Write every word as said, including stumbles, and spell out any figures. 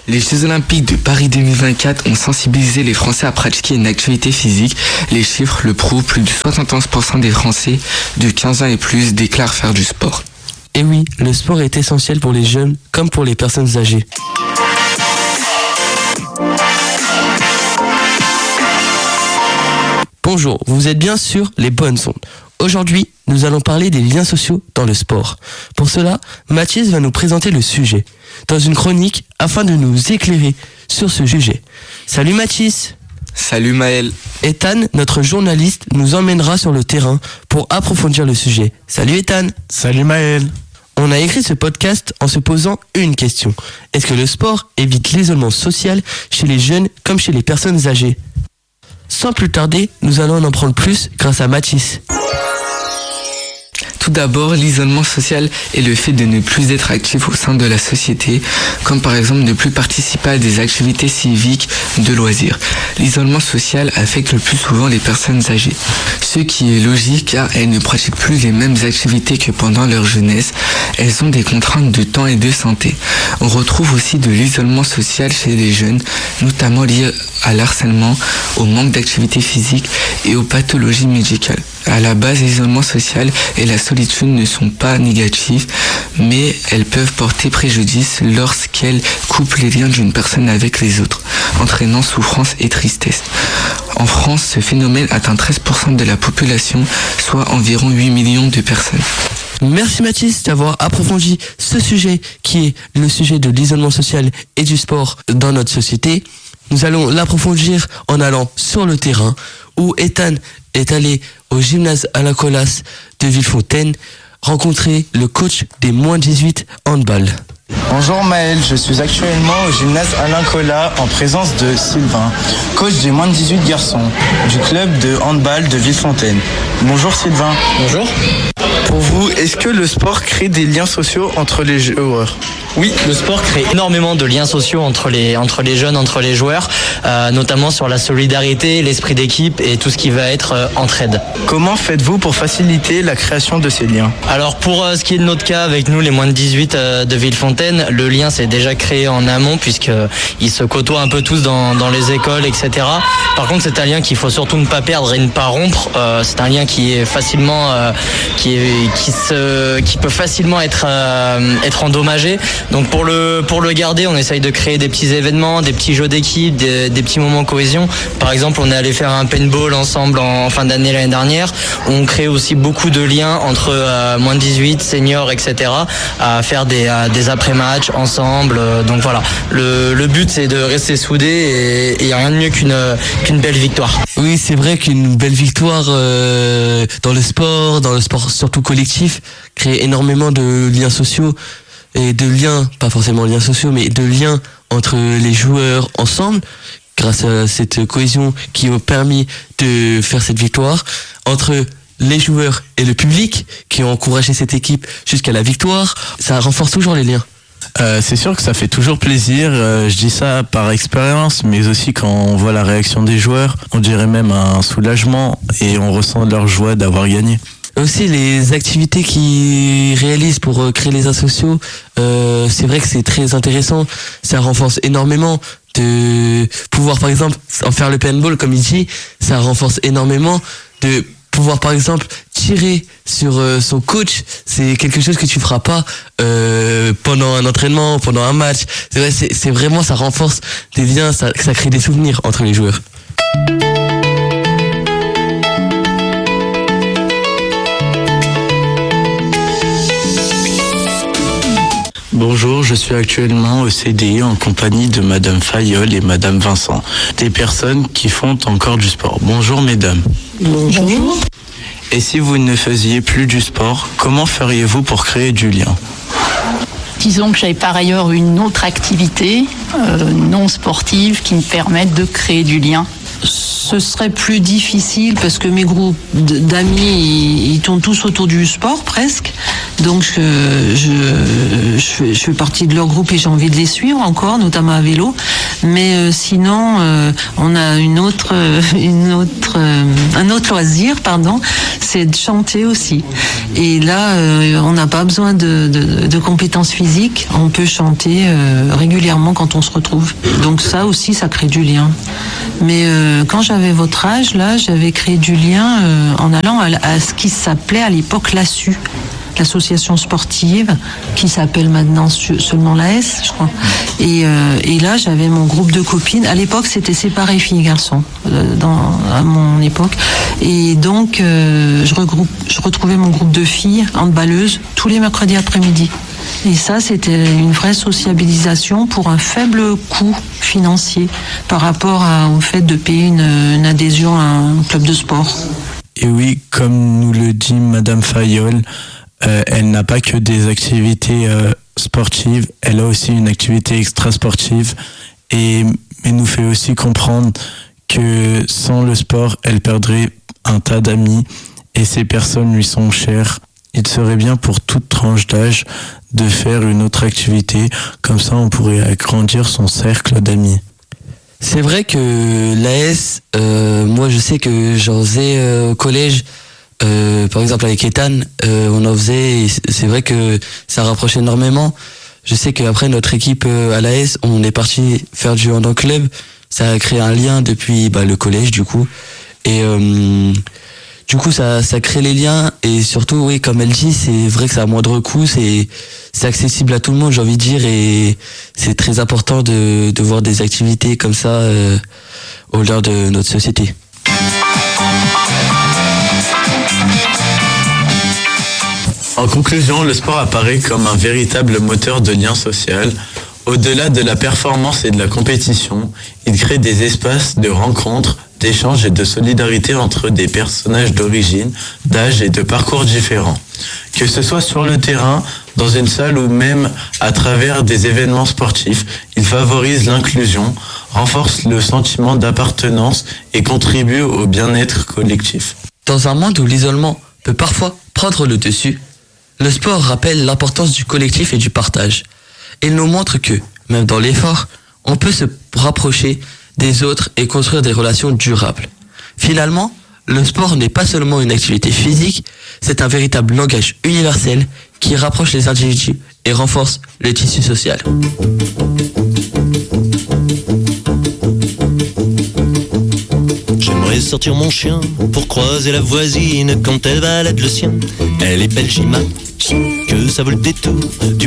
Les Jeux Olympiques de Paris deux mille vingt-quatre ont sensibilisé les Français à pratiquer une activité physique. Les chiffres le prouvent, plus de soixante-onze pour cent des Français de quinze ans et plus déclarent faire du sport. Et oui, le sport est essentiel pour les jeunes comme pour les personnes âgées. Bonjour, vous êtes bien sur les bonnes ondes. Aujourd'hui, nous allons parler des liens sociaux dans le sport. Pour cela, Mathis va nous présenter le sujet dans une chronique afin de nous éclairer sur ce sujet. Salut Mathis. Salut Maël. Ethan, notre journaliste, nous emmènera sur le terrain pour approfondir le sujet. Salut Ethan. Salut Maël. On a écrit ce podcast en se posant une question. Est-ce que le sport évite l'isolement social chez les jeunes comme chez les personnes âgées ? Sans plus tarder, nous allons en apprendre plus grâce à Mathis. Tout d'abord, l'isolement social est le fait de ne plus être actif au sein de la société, comme par exemple ne plus participer à des activités civiques de loisirs. L'isolement social affecte le plus souvent les personnes âgées, ce qui est logique car elles ne pratiquent plus les mêmes activités que pendant leur jeunesse. Elles ont des contraintes de temps et de santé. On retrouve aussi de l'isolement social chez les jeunes, notamment lié à l'harcèlement, au manque d'activité physique et aux pathologies médicales. À la base, l'isolement social et la solitude ne sont pas négatives, mais elles peuvent porter préjudice lorsqu'elles coupent les liens d'une personne avec les autres, entraînant souffrance et tristesse. En France, ce phénomène atteint treize pour cent de la population, soit environ huit millions de personnes. Merci Mathis d'avoir approfondi ce sujet qui est le sujet de l'isolement social et du sport dans notre société. Nous allons l'approfondir en allant sur le terrain où Ethan est allé au gymnase Alain Colas de Villefontaine rencontrer le coach des moins dix-huit handball. Bonjour Maël, je suis actuellement au gymnase Alain Colas en présence de Sylvain, coach des moins de dix-huit garçons du club de handball de Villefontaine. Bonjour Sylvain. Bonjour. Pour vous, est-ce que le sport crée des liens sociaux entre les joueurs ? Oui, le sport crée énormément de liens sociaux entre les, entre les jeunes, entre les joueurs, euh, notamment sur la solidarité, l'esprit d'équipe et tout ce qui va être euh, entraide. Comment faites-vous pour faciliter la création de ces liens ? Alors pour euh, ce qui est de notre cas avec nous, les moins de dix-huit euh, de Villefontaine, le lien s'est déjà créé en amont puisqu'ils se côtoient un peu tous dans, dans les écoles, et cetera. Par contre, c'est un lien qu'il faut surtout ne pas perdre et ne pas rompre. Euh, c'est un lien qui est facilement, euh, qui, est, qui, se, qui peut facilement être, euh, être endommagé. Donc pour le, pour le garder, on essaye de créer des petits événements, des petits jeux d'équipe, des, des petits moments cohésion. Par exemple, on est allé faire un paintball ensemble en fin d'année l'année dernière. On crée aussi beaucoup de liens entre euh, moins de dix-huit, seniors, et cetera. À faire des, à, des après-matchs ensemble. Donc voilà, le, le but c'est de rester soudés et il n'y a rien de mieux qu'une, qu'une belle victoire. Oui, c'est vrai qu'une belle victoire euh, dans le sport, dans le sport surtout collectif, crée énormément de liens sociaux. Et de liens, pas forcément liens sociaux, mais de liens entre les joueurs ensemble, grâce à cette cohésion qui a permis de faire cette victoire, entre les joueurs et le public qui ont encouragé cette équipe jusqu'à la victoire, ça renforce toujours les liens. Euh, c'est sûr que ça fait toujours plaisir, euh, je dis ça par expérience, mais aussi quand on voit la réaction des joueurs, on dirait même un soulagement et on ressent leur joie d'avoir gagné. Aussi les activités qu'ils réalisent pour euh, créer les liens sociaux, euh, c'est vrai que c'est très intéressant, ça renforce énormément de pouvoir par exemple en faire le paintball comme il dit, ça renforce énormément de pouvoir par exemple tirer sur euh, son coach, c'est quelque chose que tu feras pas euh, pendant un entraînement, pendant un match, c'est, vrai, c'est, c'est vraiment ça renforce des liens, ça, ça crée des souvenirs entre les joueurs. Bonjour, je suis actuellement au C D I en compagnie de Madame Fayolle et Madame Vincent, des personnes qui font encore du sport. Bonjour mesdames. Bonjour. Et si vous ne faisiez plus du sport, comment feriez-vous pour créer du lien ? Disons que j'avais par ailleurs une autre activité euh, non sportive qui me permette de créer du lien. Ce serait plus difficile parce que mes groupes d'amis, ils, ils tournent tous autour du sport presque. Donc je, je, je, fais, je fais partie de leur groupe et j'ai envie de les suivre encore, notamment à vélo. Mais euh, sinon, euh, on a une autre, une autre, euh, un autre loisir, pardon, c'est de chanter aussi. Et là, euh, on n'a pas besoin de, de, de compétences physiques. On peut chanter euh, régulièrement quand on se retrouve. Donc ça aussi, ça crée du lien. Mais euh, quand j'avais votre âge, là, j'avais créé du lien euh, en allant à, à ce qui s'appelait à l'époque l'A S U, l'association sportive, qui s'appelle maintenant seulement l'A S, je crois. Et, euh, et là, j'avais mon groupe de copines. À l'époque, c'était séparé filles et garçons, euh, dans, à mon époque. Et donc, euh, je, regroupe, je retrouvais mon groupe de filles handballeuses tous les mercredis après-midi. Et ça, c'était une vraie sociabilisation pour un faible coût financier par rapport à, au fait de payer une, une adhésion à un club de sport. Et oui, comme nous le dit Madame Fayolle, euh, elle n'a pas que des activités euh, sportives, elle a aussi une activité extra-sportive et mais nous fait aussi comprendre que sans le sport, elle perdrait un tas d'amis et ces personnes lui sont chères. Il serait bien pour toute tranche d'âge de faire une autre activité, comme ça on pourrait agrandir son cercle d'amis. C'est vrai que l'A S, euh, moi je sais que j'en faisais euh, au collège, euh, par exemple avec Ethan, euh, on en faisait, et c'est vrai que ça rapproche énormément. Je sais qu'après notre équipe euh, à l'A S, on est parti faire du hand en club, ça a créé un lien depuis bah, le collège du coup, et euh, du coup ça, ça crée les liens, et surtout oui comme elle dit, c'est vrai que ça a moindre coût, c'est, c'est accessible à tout le monde j'ai envie de dire, et c'est très important de, de voir des activités comme ça euh, au cœur de notre société. En conclusion, le sport apparaît comme un véritable moteur de lien social. Au-delà de la performance et de la compétition, il crée des espaces de rencontres, d'échanges et de solidarité entre des personnages d'origine, d'âge et de parcours différents. Que ce soit sur le terrain, dans une salle ou même à travers des événements sportifs, il favorise l'inclusion, renforce le sentiment d'appartenance et contribue au bien-être collectif. Dans un monde où l'isolement peut parfois prendre le dessus, le sport rappelle l'importance du collectif et du partage. Il nous montre que, même dans l'effort, on peut se rapprocher des autres et construire des relations durables. Finalement, le sport n'est pas seulement une activité physique, c'est un véritable langage universel qui rapproche les individus et renforce le tissu social. J'aimerais sortir mon chien pour croiser la voisine quand elle balade le sien. Elle est belle, j'imagine que ça vaut le détour du